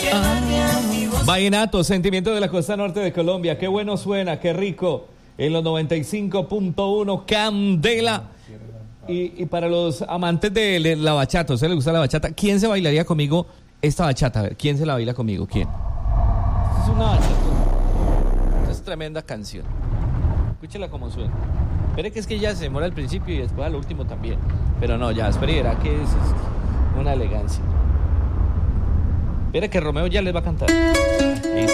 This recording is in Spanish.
Vallenato, sentimiento de la costa norte de Colombia. Qué bueno suena, qué rico. En los 95.1, Candela. Y para los amantes de la bachata, ¿a usted le gusta la bachata? ¿Quién se bailaría conmigo esta bachata? A ver, ¿quién se la baila conmigo? ¿Quién? Esta es una bachata. Esta es tremenda canción. Escúchela como suena. Espere que es que ya se demora al principio y después al último también. Pero no, ya, espere, verá que es una elegancia. Espere que Romeo ya les va a cantar.